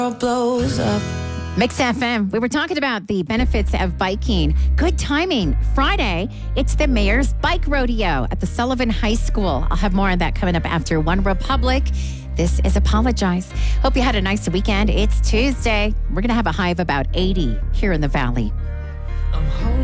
blows up. Mix FM. We were talking about the benefits of biking. Good timing. Friday, it's the Mayor's Bike Rodeo at the Sullivan High School. I'll have more on that coming up after One Republic. This is Apologize. Hope you had a nice weekend. It's Tuesday. We're going to have a high of about 80 here in the Valley. I'm